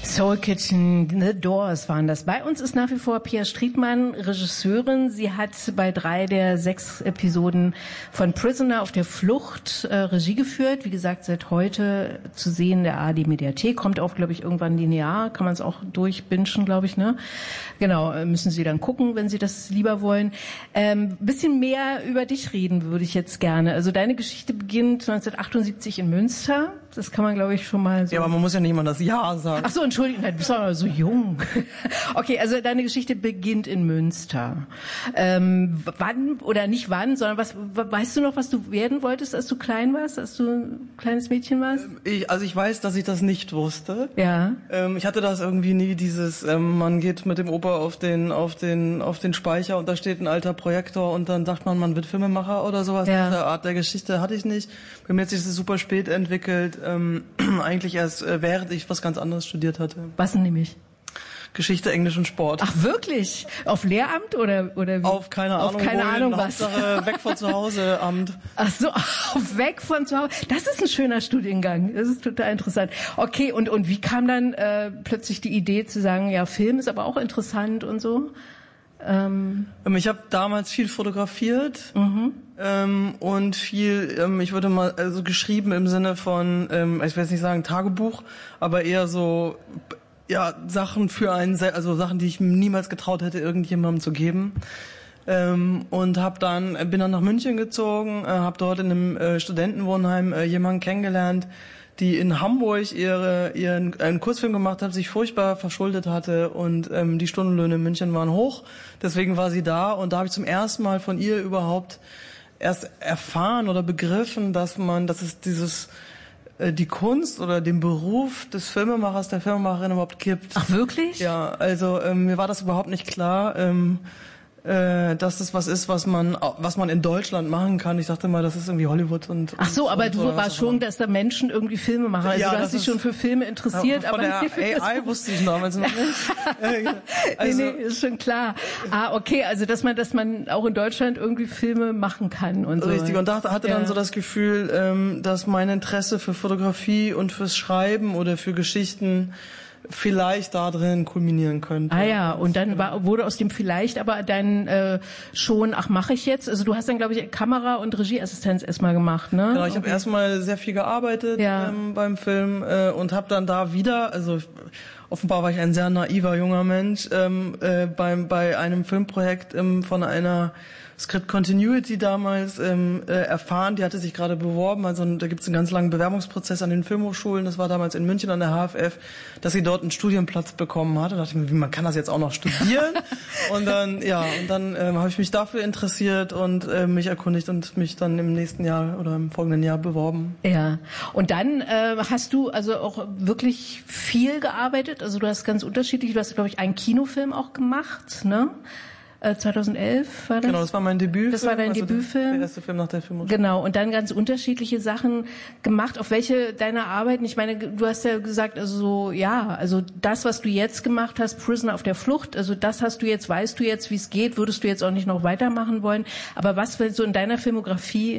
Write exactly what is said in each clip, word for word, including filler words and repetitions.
Soul Kitchen, The Doors waren das. Bei uns ist nach wie vor Pia Striedmann, Regisseurin. Sie hat bei drei der sechs Episoden von Prisoner auf der Flucht äh, Regie geführt. Wie gesagt, seit heute zu sehen der A R D-Mediathek. Kommt auch, glaube ich, irgendwann linear. Kann man es auch durchbingen, glaube ich, ne? Genau, müssen Sie dann gucken, wenn Sie das lieber wollen. Ähm, bisschen mehr über dich reden würde ich jetzt gerne. Also deine Geschichte beginnt neunzehnhundertachtundsiebzig in Münster. Das kann man, glaube ich, schon mal so... Ja, aber man muss ja nicht mal das Ja sagen. Ach so, Entschuldigung, du bist aber so jung. Okay, also deine Geschichte beginnt in Münster. Ähm, wann, oder nicht wann, sondern was, weißt du noch, was du werden wolltest, als du klein warst, als du ein kleines Mädchen warst? Ich, also ich weiß, dass ich das nicht wusste. Ja. Ähm, ich hatte das irgendwie nie, dieses, ähm, man geht mit dem Opa auf den, auf den, auf den Speicher und da steht ein alter Projektor und dann sagt man, man wird Filmemacher oder sowas. Ja. Diese Art der Geschichte hatte ich nicht. Bei mir hat sich das super spät entwickelt. Ähm, eigentlich erst äh, während ich was ganz anderes studiert hatte. Was denn nämlich? Geschichte, Englisch und Sport. Ach wirklich? Auf Lehramt oder oder wie? Auf keine Ahnung. Auf keine wohin, Ahnung was. Hauptsache weg von zu Hause Amt. Ach so, auf weg von zu Hause. Das ist ein schöner Studiengang. Das ist total interessant. Okay, und und wie kam dann äh, plötzlich die Idee zu sagen, ja, Film ist aber auch interessant und so? Ähm. Ich habe damals viel fotografiert. Mhm. Ähm, und viel, ähm, ich würde mal, also geschrieben im Sinne von, ähm, ich will jetzt nicht sagen Tagebuch, aber eher so, ja, Sachen für einen, also Sachen, die ich niemals getraut hätte, irgendjemandem zu geben. Ähm, und hab dann, bin dann nach München gezogen, äh, habe dort in einem äh, Studentenwohnheim äh, jemanden kennengelernt, die in Hamburg ihre ihren einen Kurzfilm gemacht hat, sich furchtbar verschuldet hatte und ähm, die Stundenlöhne in München waren hoch. Deswegen war sie da und da habe ich zum ersten Mal von ihr überhaupt erst erfahren oder begriffen, dass man, dass es dieses äh, die Kunst oder den Beruf des Filmemachers, der Filmemacherin überhaupt gibt. Ach wirklich? Ja, also ähm, mir war das überhaupt nicht klar, ähm, äh, dass das was ist, was man was man in Deutschland machen kann. Ich dachte mal, das ist irgendwie Hollywood und. Ach so, und, aber und, du warst schon, dass da Menschen irgendwie Filme machen. Also ja, du hast dich schon für Filme interessiert, von aber der nicht A I wusste ich damals noch nicht. Also, nee, nee, ist schon klar. Ah, okay, also dass man, dass man auch in Deutschland irgendwie Filme machen kann und so. Richtig, und dachte, hatte ja. dann so das Gefühl, ähm, dass mein Interesse für Fotografie und fürs Schreiben oder für Geschichten vielleicht da drin kulminieren könnte. Ah ja, und dann war, wurde aus dem vielleicht aber dann äh, schon, ach, mache ich jetzt? Also du hast dann, glaube ich, Kamera- und Regieassistenz erstmal gemacht, ne? Genau, ich okay. habe erstmal sehr viel gearbeitet ja. ähm, beim Film äh, und habe dann da wieder, also offenbar war ich ein sehr naiver junger Mensch, ähm, äh, beim bei einem Filmprojekt ähm, von einer Script Continuity damals ähm, äh, erfahren, die hatte sich gerade beworben, also da gibt es einen ganz langen Bewerbungsprozess an den Filmhochschulen, das war damals in München an der H F F, dass sie dort einen Studienplatz bekommen hatte. Da dachte ich mir, wie, man kann das jetzt auch noch studieren? und dann, ja, und dann ähm, habe ich mich dafür interessiert und äh, mich erkundigt und mich dann im nächsten Jahr oder im folgenden Jahr beworben. Ja, und dann äh, hast du also auch wirklich viel gearbeitet, also du hast ganz unterschiedlich, du hast, glaube ich, einen Kinofilm auch gemacht, ne? zweitausendelf war das? Genau, das war mein Debütfilm. Das war dein also Debütfilm? Der erste Film nach der Filmhochschule. Genau, und dann ganz unterschiedliche Sachen gemacht. Auf welche deiner Arbeiten? Ich meine, du hast ja gesagt, also so, ja, also das, was du jetzt gemacht hast, Prisoner auf der Flucht, also das hast du jetzt, weißt du jetzt, wie es geht, würdest du jetzt auch nicht noch weitermachen wollen. Aber was so in deiner Filmografie,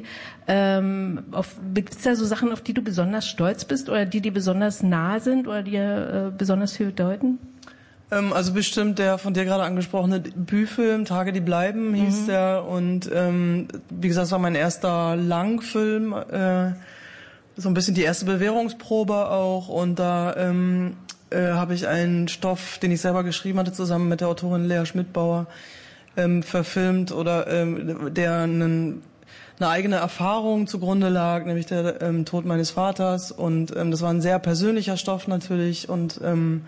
ähm, auf, gibt's da so Sachen, auf die du besonders stolz bist oder die dir besonders nah sind oder dir äh, besonders viel bedeuten? Also bestimmt der von dir gerade angesprochene Debütfilm, Tage, die bleiben, hieß mhm. der. Und ähm, wie gesagt, das war mein erster Langfilm, äh, so ein bisschen die erste Bewährungsprobe auch. Und da ähm, äh, habe ich einen Stoff, den ich selber geschrieben hatte, zusammen mit der Autorin Lea Schmidbauer, ähm, verfilmt oder ähm, der einen eine eigene Erfahrung zugrunde lag, nämlich der ähm, Tod meines Vaters. Und ähm, das war ein sehr persönlicher Stoff natürlich und ähm,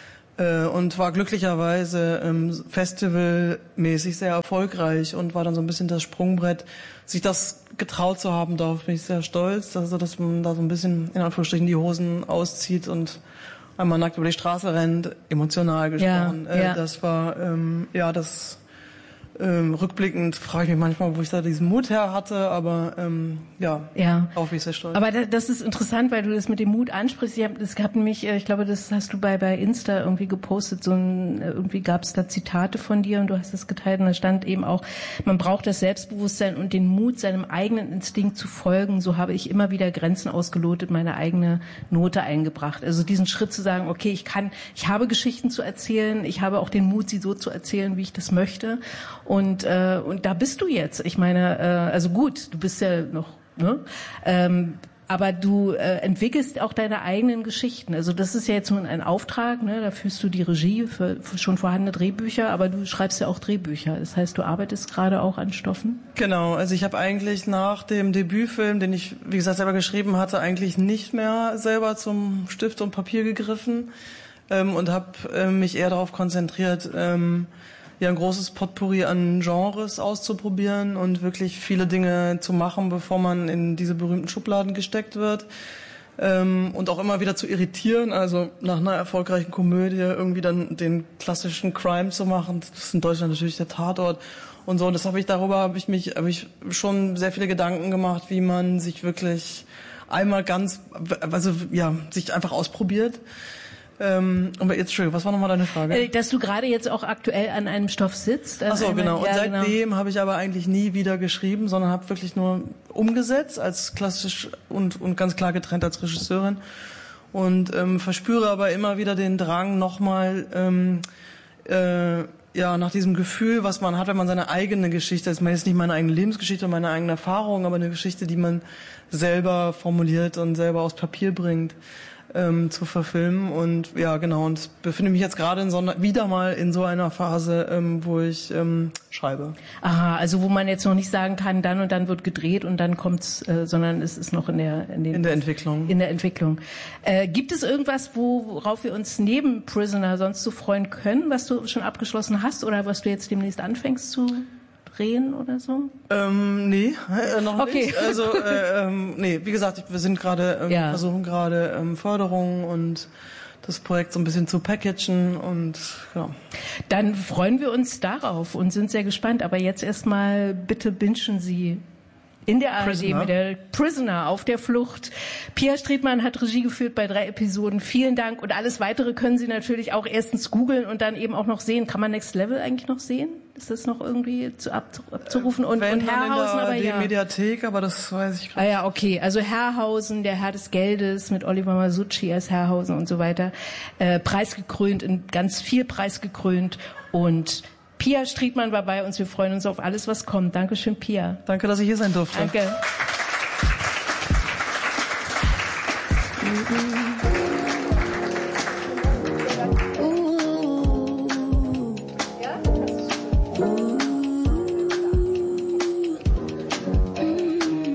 und war glücklicherweise ähm, festivalmäßig sehr erfolgreich und war dann so ein bisschen das Sprungbrett. Sich das getraut zu haben, darauf bin ich sehr stolz, also dass man da so ein bisschen in Anführungsstrichen die Hosen auszieht und einmal nackt über die Straße rennt, emotional gesprochen. Ja, ja. Äh, das war, ähm, ja, das ähm, rückblickend frage ich mich manchmal, wo ich da diesen Mut her hatte, aber ähm, ja, ja, darauf bin ich sehr stolz. Aber da, das ist interessant, weil du das mit dem Mut ansprichst. Ich habe das gab nämlich, ich glaube, das hast du bei bei Insta irgendwie gepostet. So ein, irgendwie gab es da Zitate von dir und du hast das geteilt und da stand eben auch, man braucht das Selbstbewusstsein und den Mut, seinem eigenen Instinkt zu folgen. So habe ich immer wieder Grenzen ausgelotet, meine eigene Note eingebracht. Also diesen Schritt zu sagen, okay, ich kann, ich habe Geschichten zu erzählen, ich habe auch den Mut, sie so zu erzählen, wie ich das möchte. Und äh, und da bist du jetzt. Ich meine, äh, also gut, du bist ja noch, ne? Ähm, aber du äh, entwickelst auch deine eigenen Geschichten. Also das ist ja jetzt nun ein Auftrag, ne? Da führst du die Regie für, für schon vorhandene Drehbücher, aber du schreibst ja auch Drehbücher. Das heißt, du arbeitest gerade auch an Stoffen? Genau, also ich habe eigentlich nach dem Debütfilm, den ich, wie gesagt, selber geschrieben hatte, eigentlich nicht mehr selber zum Stift und Papier gegriffen ähm, und habe äh, mich eher darauf konzentriert, ähm, ja, ein großes Potpourri an Genres auszuprobieren und wirklich viele Dinge zu machen, bevor man in diese berühmten Schubladen gesteckt wird. Ähm, und auch immer wieder zu irritieren, also nach einer erfolgreichen Komödie irgendwie dann den klassischen Crime zu machen. Das ist in Deutschland natürlich der Tatort und so. Und das habe ich, darüber habe ich mich, habe ich schon sehr viele Gedanken gemacht, wie man sich wirklich einmal ganz, also ja, sich einfach ausprobiert. Ähm, aber jetzt, Entschuldigung, was war nochmal deine Frage? Dass du gerade jetzt auch aktuell an einem Stoff sitzt. Ach so, genau. Und ja, seitdem genau. habe ich aber eigentlich nie wieder geschrieben, sondern habe wirklich nur umgesetzt als klassisch und, und ganz klar getrennt als Regisseurin. Und ähm, verspüre aber immer wieder den Drang, nochmal ähm, äh, ja, nach diesem Gefühl, was man hat, wenn man seine eigene Geschichte, das ist jetzt nicht meine eigene Lebensgeschichte, meine eigene Erfahrung, aber eine Geschichte, die man selber formuliert und selber aufs Papier bringt, ähm, zu verfilmen. Und ja, genau, und befinde mich jetzt gerade in so einer, wieder mal in so einer Phase, ähm, wo ich ähm, schreibe. Aha, also wo man jetzt noch nicht sagen kann, dann und dann wird gedreht und dann kommt's, äh, sondern es ist noch in der in, den, in der Entwicklung. In der Entwicklung. Äh, gibt es irgendwas, wo, worauf wir uns neben Prisoner sonst so freuen können, was du schon abgeschlossen hast oder was du jetzt demnächst anfängst zu drehen oder so? Ähm, nee, äh, noch okay. nicht. Also äh, ähm, nee, wie gesagt, wir sind gerade ähm, ja. versuchen gerade ähm, Förderung und das Projekt so ein bisschen zu packagen und ja. Dann freuen wir uns darauf und sind sehr gespannt. Aber jetzt erstmal bitte bingen Sie in der A R D mit der Prisoner auf der Flucht. Pia Striedmann hat Regie geführt bei drei Episoden. Vielen Dank. Und alles Weitere können Sie natürlich auch erstens googeln und dann eben auch noch sehen. Kann man Next Level eigentlich noch sehen? Ist das noch irgendwie zu abzurufen? Und, Wenn und Herrhausen, aber ja. Die Mediathek, aber das weiß ich gerade. Ah ja, okay. Also Herrhausen, der Herr des Geldes mit Oliver Masucci als Herrhausen und so weiter. Äh, preisgekrönt, in ganz viel preisgekrönt. Und Pia Striedmann war bei uns. Wir freuen uns auf alles, was kommt. Dankeschön, Pia. Danke, dass ich hier sein durfte. Danke.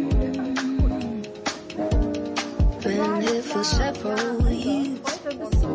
Been here for several weeks.